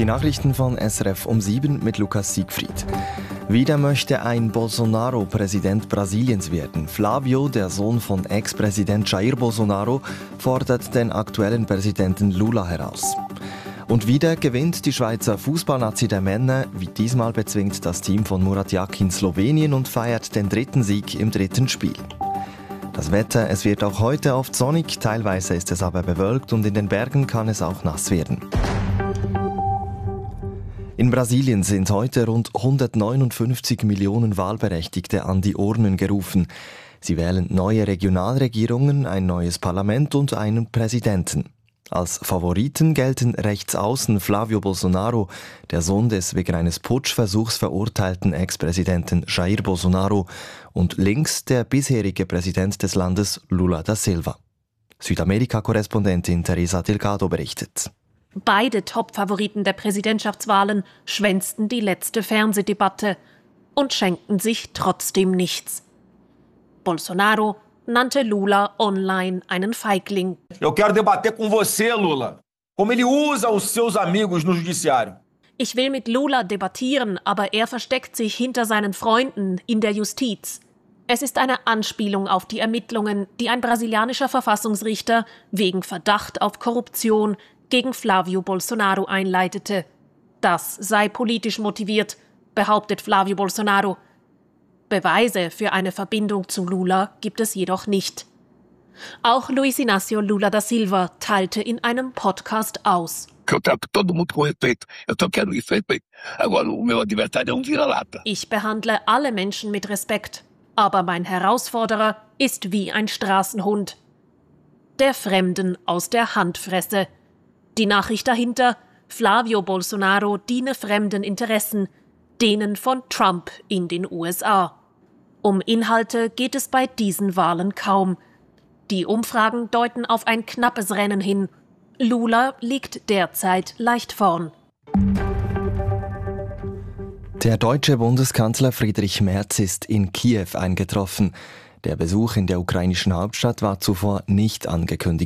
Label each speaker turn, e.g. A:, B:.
A: Die Nachrichten von SRF um 7 mit Lukas Siegfried. Wieder möchte ein Bolsonaro Präsident Brasiliens werden. Flávio, der Sohn von Ex-Präsident Jair Bolsonaro, fordert den aktuellen Präsidenten Lula heraus. Und wieder gewinnt die Schweizer Fußballnazi der Männer. Wie diesmal bezwingt das Team von Murat Yakin Slowenien und feiert den 3. Sieg im 3. Spiel. Das Wetter, es wird auch heute oft sonnig, teilweise ist es aber bewölkt und in den Bergen kann es auch nass werden. In Brasilien sind heute rund 159 Millionen Wahlberechtigte an die Urnen gerufen. Sie wählen neue Regionalregierungen, ein neues Parlament und einen Präsidenten. Als Favoriten gelten rechtsaußen Flávio Bolsonaro, der Sohn des wegen eines Putschversuchs verurteilten Ex-Präsidenten Jair Bolsonaro, und links der bisherige Präsident des Landes Lula da Silva. Südamerika-Korrespondentin Teresa Delgado berichtet.
B: Beide Top-Favoriten der Präsidentschaftswahlen schwänzten die letzte Fernsehdebatte und schenkten sich trotzdem nichts. Bolsonaro nannte Lula online einen Feigling.
C: Eu quero debater com você, Lula. Como ele usa os seus amigos no judiciário.
B: Ich will mit Lula debattieren, aber er versteckt sich hinter seinen Freunden in der Justiz. Es ist eine Anspielung auf die Ermittlungen, die ein brasilianischer Verfassungsrichter wegen Verdacht auf Korruption gegen Flávio Bolsonaro einleitete. Das sei politisch motiviert, behauptet Flávio Bolsonaro. Beweise für eine Verbindung zu Lula gibt es jedoch nicht. Auch Luiz Inácio Lula da Silva teilte in einem Podcast aus. Ich behandle alle Menschen mit Respekt, aber mein Herausforderer ist wie ein Straßenhund, der Fremden aus der Hand fresse. Die Nachricht dahinter: Flávio Bolsonaro diene fremden Interessen, denen von Trump in den USA. Um Inhalte geht es bei diesen Wahlen kaum. Die Umfragen deuten auf ein knappes Rennen hin. Lula liegt derzeit leicht vorn.
A: Der deutsche Bundeskanzler Friedrich Merz ist in Kiew eingetroffen. Der Besuch in der ukrainischen Hauptstadt war zuvor nicht angekündigt.